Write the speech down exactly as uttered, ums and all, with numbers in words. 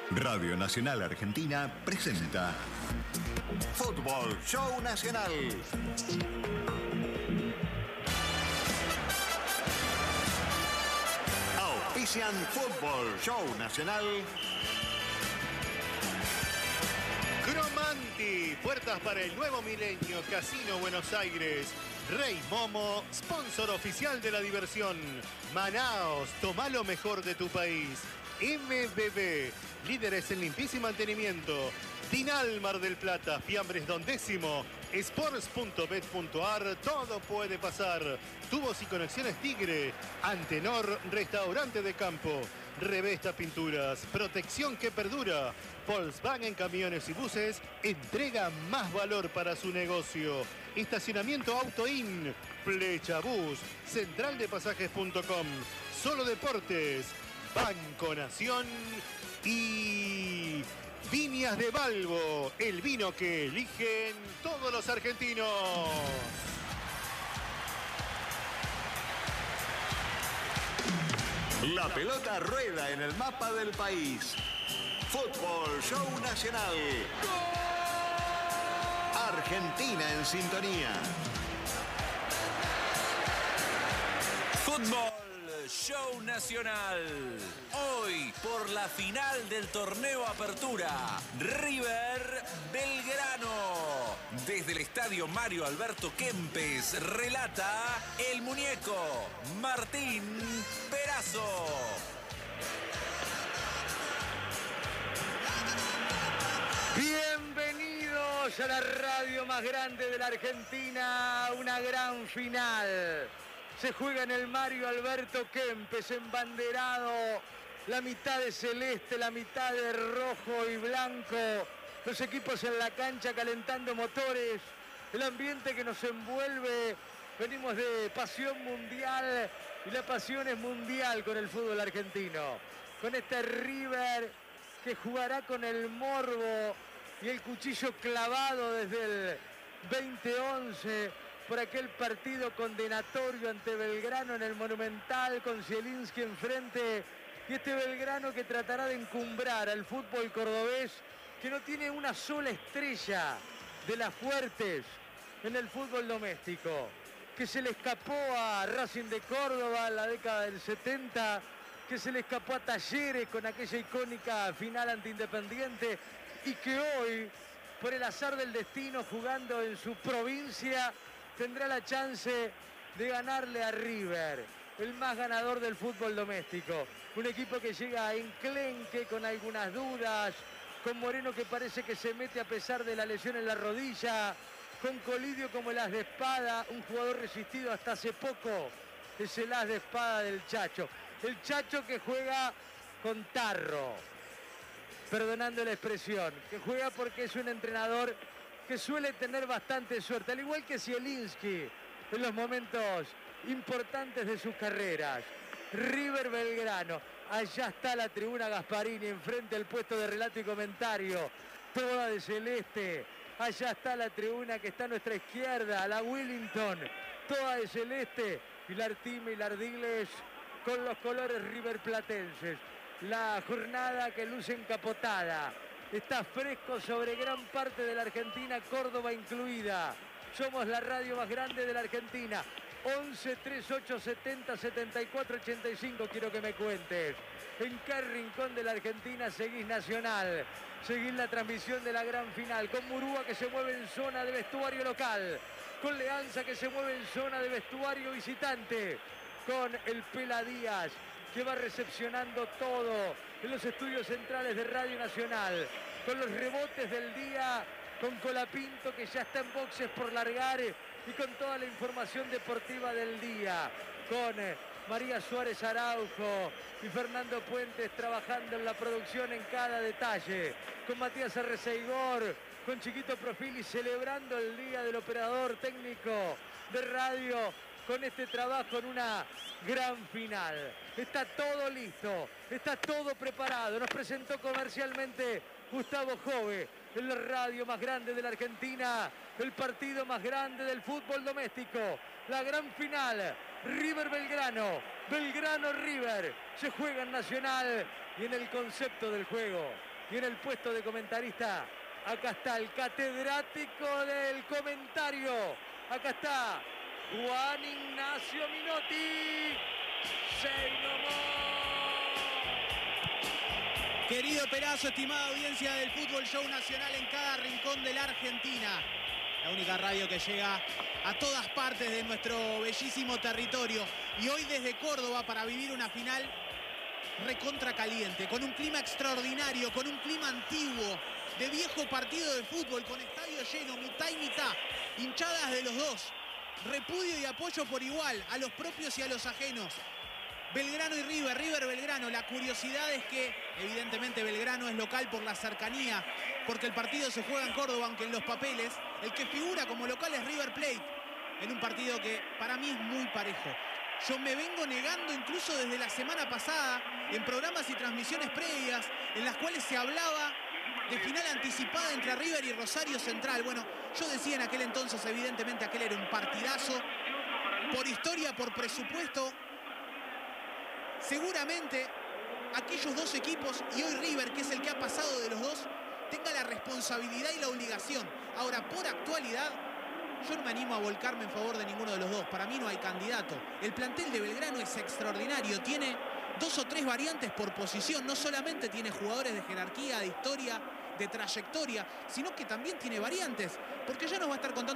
Radio Nacional Argentina presenta Fútbol Show Nacional. Auspician Fútbol Show Nacional. Cromanti, puertas para el nuevo milenio, Casino Buenos Aires. Rey Momo, sponsor oficial de la diversión. Manaos, toma lo mejor de tu país. M B B, líderes en limpieza y mantenimiento. Dinal Mar del Plata, Fiambres Don Décimo. Sports punto bet punto ar, todo puede pasar. Tubos y conexiones Tigre. Antenor, restaurante de campo. Revesta Pinturas, protección que perdura. Volkswagen Camiones y Buses entrega más valor para su negocio. Estacionamiento Autoin, Flecha Bus, central de pasajes punto com, Solo Deportes, Banco Nación y Viñas de Balbo, el vino que eligen todos los argentinos. La pelota rueda en el mapa del país. Fútbol Show Nacional. ¡Gol! Argentina en sintonía. Fútbol Show Nacional. Hoy por la final del torneo Apertura. River Belgrano. Desde el estadio Mario Alberto Kempes relata el muñeco Martín Perazo. Bienvenidos a la radio más grande de la Argentina, una gran final. Se juega en el Mario Alberto Kempes, embanderado, la mitad de celeste, la mitad de rojo y blanco. Los equipos en la cancha calentando motores, el ambiente que nos envuelve. Venimos de pasión mundial y la pasión es mundial con el fútbol argentino. Con este River que jugará con el morbo y el cuchillo clavado desde el veinte once por aquel partido condenatorio ante Belgrano en el Monumental con Zielinski enfrente. Y este Belgrano que tratará de encumbrar al fútbol cordobés, que no tiene una sola estrella de las fuertes en el fútbol doméstico, que se le escapó a Racing de Córdoba en la década del setenta, que se le escapó a Talleres con aquella icónica final ante Independiente y que hoy, por el azar del destino, jugando en su provincia, tendrá la chance de ganarle a River, el más ganador del fútbol doméstico. Un equipo que llega enclenque con algunas dudas, con Moreno que parece que se mete a pesar de la lesión en la rodilla, con Colidio como el as de espada, un jugador resistido hasta hace poco, es el as de espada del Chacho. El Chacho que juega con tarro, perdonando la expresión, que juega porque es un entrenador que suele tener bastante suerte, al igual que Zielinski en los momentos importantes de sus carreras. River Belgrano, allá está la tribuna Gasparini, enfrente al puesto de relato y comentario, toda de celeste. Allá está la tribuna que está a nuestra izquierda, la Willington, toda de celeste, y la Artime y la Ardiles con los colores riverplatenses. La jornada que luce encapotada. Está fresco sobre gran parte de la Argentina, Córdoba incluida. Somos la radio más grande de la Argentina. once, treinta y ocho, setenta, setenta y cuatro, ochenta y cinco, quiero que me cuentes. ¿En qué rincón de la Argentina seguís Nacional? Seguís la transmisión de la gran final. Con Murúa que se mueve en zona de vestuario local. Con Leanza que se mueve en zona de vestuario visitante. Con el Pela Díaz que va recepcionando todo en los estudios centrales de Radio Nacional. Con los rebotes del día, con Colapinto que ya está en boxes por largar y con toda la información deportiva del día. Con María Suárez Araujo y Fernando Puentes trabajando en la producción en cada detalle. Con Matías Arreceigor, con Chiquito Profili celebrando el día del operador técnico de radio. Con este trabajo en una gran final. Está todo listo, está todo preparado. Nos presentó comercialmente Gustavo Jove en la radio más grande de la Argentina, el partido más grande del fútbol doméstico, la gran final, River Belgrano, Belgrano River, se juega en Nacional y en el concepto del juego Y en el puesto de comentarista, acá está el catedrático del comentario. Acá está Juan Ignacio Minotti. Say no more. Querido Perazo, estimada audiencia del Fútbol Show Nacional en cada rincón de la Argentina. La única radio que llega a todas partes de nuestro bellísimo territorio. Y hoy desde Córdoba para vivir una final recontra caliente, con un clima extraordinario, con un clima antiguo, de viejo partido de fútbol, con estadio lleno, mitad y mitad, hinchadas de los dos, repudio y apoyo por igual a los propios y a los ajenos. Belgrano y River, River Belgrano. La curiosidad es que evidentemente Belgrano es local por la cercanía, porque el partido se juega en Córdoba, aunque en los papeles el que figura como local es River Plate, en un partido que para mí es muy parejo. Yo me vengo negando incluso desde la semana pasada en programas y transmisiones previas en las cuales se hablaba de final anticipada entre River y Rosario Central. Bueno, yo decía en aquel entonces, evidentemente aquel era un partidazo. Por historia, por presupuesto, seguramente aquellos dos equipos, y hoy River, que es el que ha pasado de los dos, tenga la responsabilidad y la obligación. Ahora, por actualidad, yo no me animo a volcarme en favor de ninguno de los dos. Para mí no hay candidato. El plantel de Belgrano es extraordinario. Tiene dos o tres variantes por posición. No solamente tiene jugadores de jerarquía, de historia, de trayectoria, sino que también tiene variantes. Porque ya nos va a estar contando